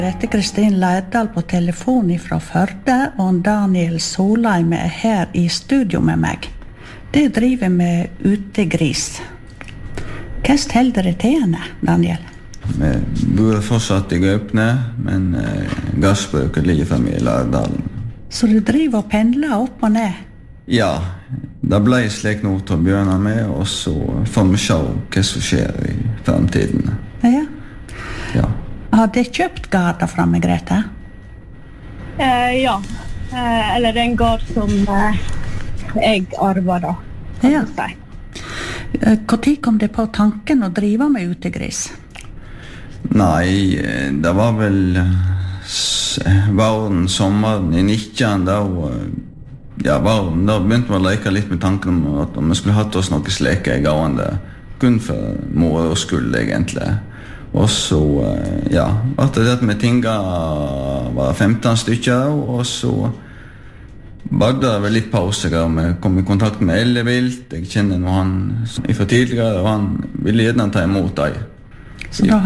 Dette Kristin Lærdal på telefon fra Førde, og Daniel Solheim her i studio med meg. Det driver med utegris. Hva steller det til henne, Daniel? Vi bor fortsatt i Gaupne, men gassbruket ligger fremme i Lærdalen. Så du driver og pendler opp og ned? Ja, det ble slik noe til å begynne med, og så får vi se hva som skjer i fremtiden. Ja. Ja. Har de kjøpt garda fra meg, Grete? Ja, eller det en gard som jeg arver da, kan Ja. du si. Hvor tid kom det på tanken å drive med utegris? Nei, det var vel våren, sommeren i 19, da begynte vi å leke litt med tanken om at vi skulle hatt oss noe sleke i gående, kun for mor og skyld egentlig. Og så, etter det at vi tinga var 15 stykker, og så var det vel litt pauser, og vi kom i kontakt med Ellevilt. Jeg kjenner noe han fra tidligere, og han ville gjerne ta imot deg. Så da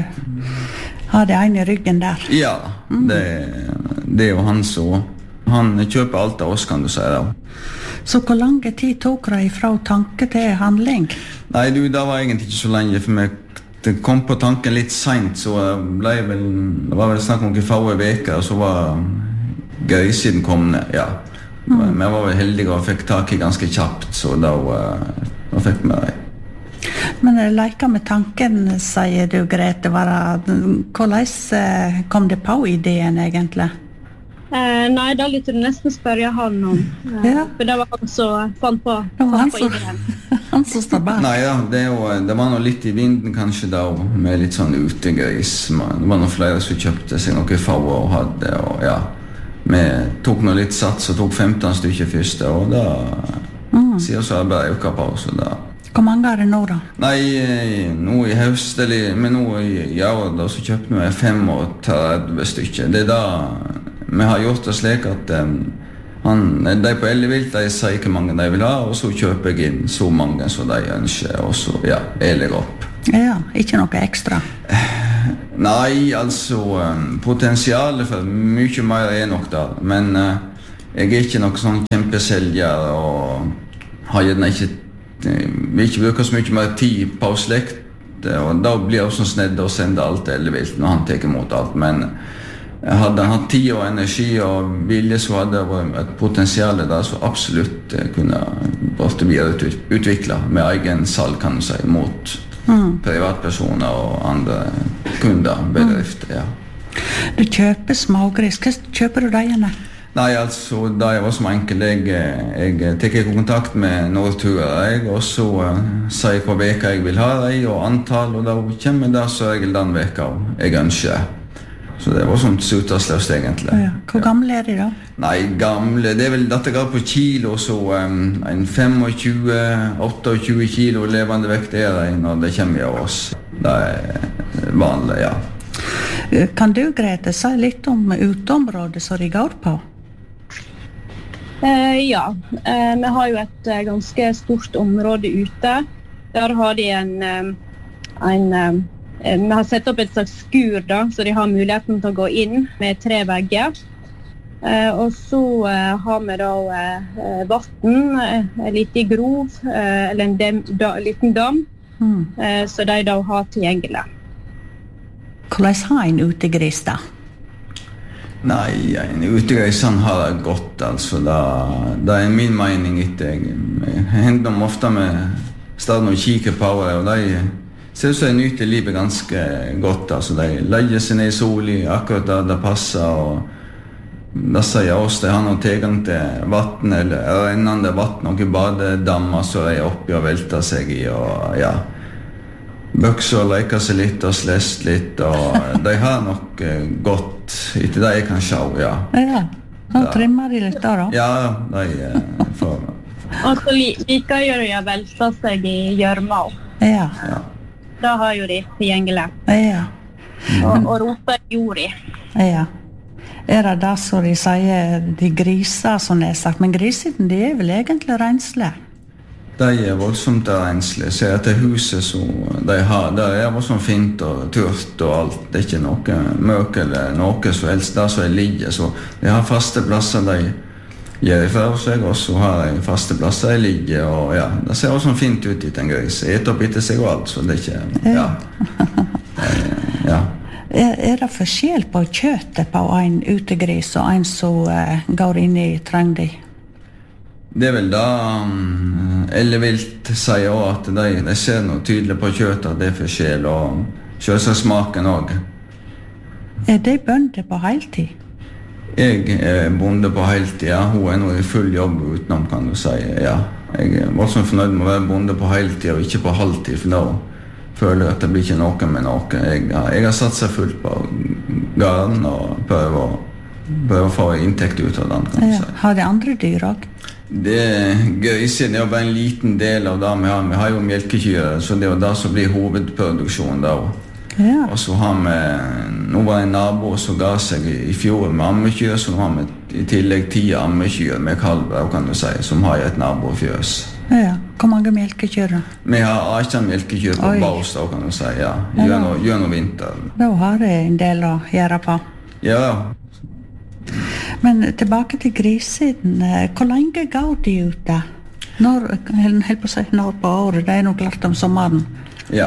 har det en i ryggen der? Ja, det er jo han så. Han kjøper alt av oss, kan du si da. Så hvor lang tid tok det fra tanke til handling? Nei, det var egentlig ikke så lenge, for det kom på tanken litt sent, så det var vel snakk om noen få veker, og så var grisen kommet, ja. Vi var vel heldige og fikk tak i ganske kjapt, så da fikk vi det. Men leker med tanken, sier du, Grete, hvordan kom det på ideen egentlig? Nei, da lytte du nesten spørre han om, Ja. for det var han som fant på, Det var ideen. han som står bak. Nei, ja, det var noe litt i vinden kanskje da, med litt sånn utegris. Det var noen flere som kjøpte seg noe få og hadde, og ja. Vi tok noe litt sats og tok 15 stykker først, og da sier så jeg bare øker på, så da. Hvor mange er det nå da? Nei, nå i høst, men nå i år da, så kjøpte vi 35 stykker. Det da vi har gjort det slik at de på Ellevilt, de sier hvor mange de vil ha, og så kjøper jeg inn så mange som de ønsker, og så, jeg legger opp. Ja, ikke noe ekstra? Nei, altså, potensialet for mye mer er nok der, men jeg er ikke noe sånn kjempeselger, og har gjerne vil ikke bruke så mye mer tid på slekt, og da blir jeg også snedd å sende alt til Ellevilt når han tar imot alt, men hadde han hatt tid og energi og vilje, så hadde det vært et potensial der som absolutt kunne vært videreutviklet med egen salg, kan du si, mot privatpersoner og andre kunder, bedrifter, ja. Du kjøper smågris. Hva kjøper du deg igjen? Nei, altså, da jeg var som enkel, jeg tek kontakt med Norturer, og så sier jeg hva veka jeg vil ha deg, og antall, og da kommer det så regel den veka jeg ønsker. Så det var sånt suttasløst egentlig. Ja. Hvor gamle er de da? Nei, gamle, det er vel dette går på kilo, så en 25-28 kilo levende vekt er det når det kommer av oss. Det er vanlig, ja. Kan du, Grete, si litt om uteområdet som de går på? Ja, vi har jo et ganske stort område ute. Der har de vi har sett opp et slags skur da, så de har muligheten til å gå inn med 3 vegger. Og så har vi da vatten, en liten grov, eller en liten dam, så de da har tilgjengelig. Hvordan har en utegris da? Nei, en utegris han har det godt, altså. Det er min mening etter. Jeg hender dem ofte med stedet og kikker på det, og de ser ut som de nyter livet ganske godt, altså. De legger seg ned i solen akkurat der det passer, og da sier oss de har noe tilgang til vatten, eller rennende vatten, noen badedammer som de er oppi og velter seg i, og ja, bøkser og leker seg litt og slest litt, og de har nok godt etter det jeg kan se, ja. Ja, så trimmer de litt da? Ja, de får. Og så liker jo de å velte seg i gjørma. Ja. Da har jo de tilgjengelig. Ja. Og roter jord i. Ja. Er det da så de sier de griser, som det er sagt, men grisene de er vel egentlig renslige? De voldsomt renslige. Ser at det huset som de har, det voldsomt fint og tørt og alt. Det ikke noe møk eller noe så helst der som ligger. Så de har faste plasser de gjør for seg, og så har de faste plasser de ligger. Og ja, det ser også fint ut I den gris. Et opp etter seg og alt, så det ikke... Ja. Ja. Det forskjell på kjøttet på en utegris og en som går inn I trøngde? Det vel da Ellevilt sier også at de ser noe tydelig på kjøttet at det forskjell, og kjøttsmaken også. De bønder på heltid? Jeg bonde på heltid, ja. Hun nå I full jobb utenom, kan du si. Ja. Jeg var så fornøyd med å være bonde på heltid og ikke på halvtid, for da føler jeg at det blir ikke noe med noe. Jeg har satt seg fullt på garden og prøver å få inntekt ut av den, kan du si. Har de andre dyr også? Grisen jo bare en liten del av det vi har. Vi har jo melkekyr, så det det som blir hovedproduksjonen da. Ja. Og så har vi, nå var det en nabo som ga seg I fjor med ammekyr, så nå har vi I tillegg 10 ammekyr med kalver, kan du si, som har et nabofjøs. Ja, hvor mange melkekyr da? Vi har 18 melkekyr på baus, da, kan du si, ja. Gjennom vinter. Da har det en del å gjøre på. Ja. Men tilbake til grissiden, hvor lenge går de ute? Når på året, det nok klart om sommeren. Ja,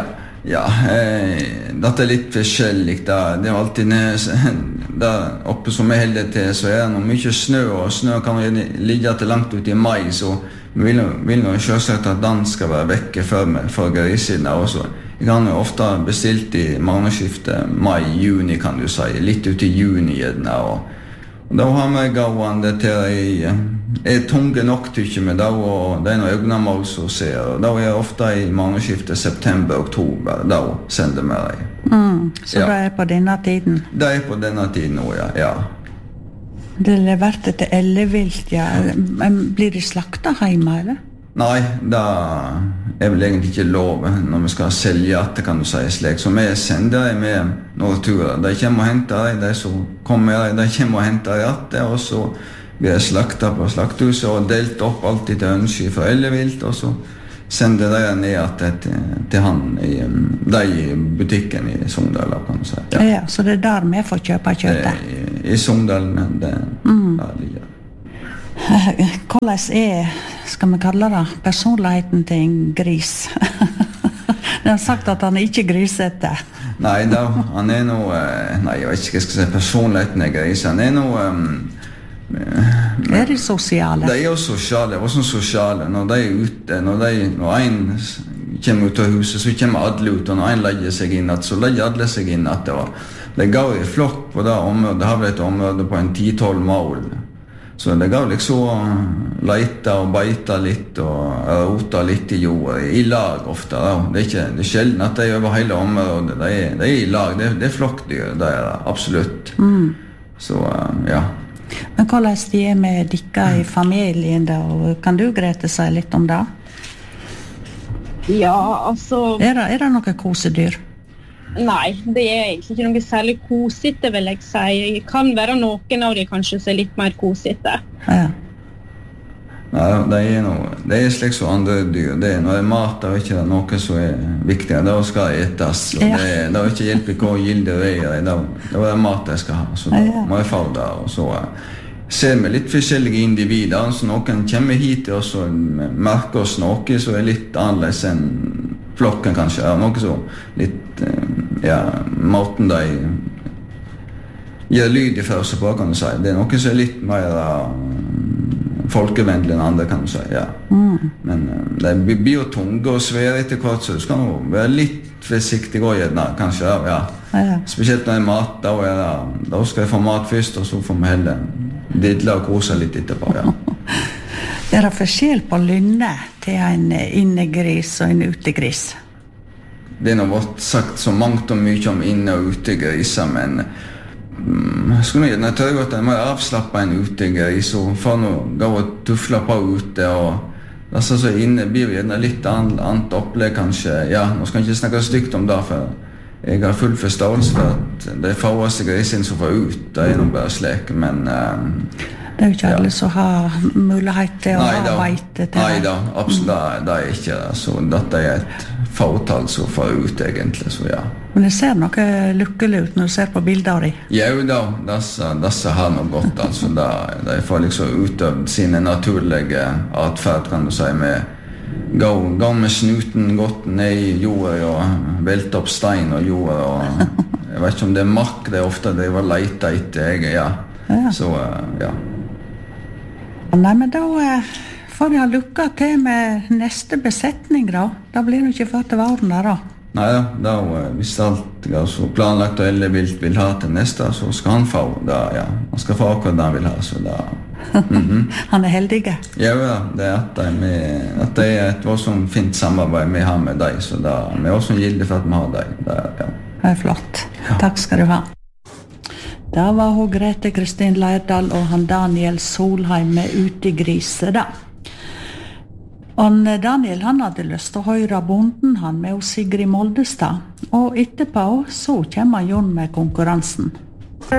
det litt forskjellig. Det alltid der oppe som vi holder til, så det noe mye snø, og snø kan ligge til langt ut I mai, så vi vil nå selvsagt at den skal være vekke for grissiden også. Jeg kan jo ofte bestilt I månedsskiftet mai-juni, kan du si, litt ut I juni gjerne, og da har vi gående til tunge nok tykker med det, og det noe øgnemål som ser, og da ofte I månedsskiftet september-oktober, da sender vi det. Så det på denne tiden? Det på denne tiden nå, ja. Det leverte til ellevilt, ja. Blir de slaktet hjemme, eller? Nei, det vel egentlig ikke lov når vi skal selge at det kan du si slik. Så vi sender med noen turer. De kommer og henter de som kommer, de kommer og henter det, og så blir det slaktet på slakthuset og delt opp alltid til ønske for ellevilt, og så sender de ned til han I butikken I Sogndal, kan du si. Ja, så det der vi får kjøpe kjøttet? I Sogndal, men det der ligger. Hvordan skal vi kalle det, personligheten til en gris? De har sagt at han ikke grisete. Nei, han noe... Nei, jeg vet ikke hva jeg skal si. Personligheten gris. Han noe... de sosiale? De jo sosiale. Hva som sosiale? Når de ute, når en kommer ut av huset, så kommer alle ut, og når en legger seg inn, så legger alle seg inn. Det går I flokk på det området. Det har vært et område på en 10-12 mål. Så det går liksom leita og beita litt og rota litt I jorda, I lag ofte. Det det sjelden at de over hele området, det I lag, det flokkdyr, det det absolutt. Så ja. Men hvordan de med dikka I familien da, og kan du Grete si litt om det? Ja, altså... Er det noe kosedyr? Nei, det egentlig ikke noe særlig kosete, vil jeg si. Det kan være noen av de kanskje som litt mer kosete. Ja. Nei, det slik som andre dyr. Det når mat er ikke noe som viktig. Det skal etes. Ja. Det ikke hjelpe hva gilde det det mat jeg skal ha. Så da må jeg få det. Og så ser vi litt forskjellige individer. Så noen kommer hit og så merker oss noe som litt annerledes enn flokken kanskje. Noe så litt måten de gjør lyd I først på, kan du si. Det noe som litt mer folkevennlig enn andre, kan du si, ja. Men det blir jo tunge og svære etter hvert, så du skal nå være litt forsiktig også gjerne, kanskje, ja. Spesielt når mat, da skal jeg få mat først, og så får vi heller didle og kose litt etterpå, ja. Det det forskjell på lynne til en innegris og en utegris? Det nog varit sagt så mangt och mycket om inne- och utegrisar, men skulle jag tror att man avslappa en utegris och få nog gå och tuffla på ute och alltså så inne blir det lite annat upplägg kanske. Ja, nu ska jag inte snacka stygt om det för jag har full förståelse för att det är farligaste grisen som får ut, det är nog bara släck, men Det er jo ikke alle som har mulighet til å ha beite til Nei da, absolutt, det er ikke det. Så dette er et fåtall som får ut egentlig, så ja. Men det ser noe lykkelig ut når du ser på bilder av dem. Ja da, disse har noe godt, altså. De får liksom utøvd sine naturlige atferd, kan du si, med gå med snuten godt ned i jorda og velte opp stein og jorda, og jeg vet ikke om det er mark, det er ofte det var leita etter, ja. Så, ja. Nei, men da får jeg ha lykke til med neste besetning da. Da blir det ikke før til våren da. Nei da, hvis alt er så planlagt og alle vil ha til neste, så skal han få da, ja. Han skal få akkurat det han vil ha, så da... Han er heldig. Ja, det er at det er et sånn fint samarbeid vi har med deg, så da vi er også gildig for at vi har deg. Ja. Det er flott. Ja. Takk skal du ha. Da var hun Grete Kristin Leirdal og han Daniel Solheim med Ute i Grise da. Og Daniel han hadde lyst til å høre bonden han med Sigrid Moldestad, og etterpå så kommer Jon med konkurransen.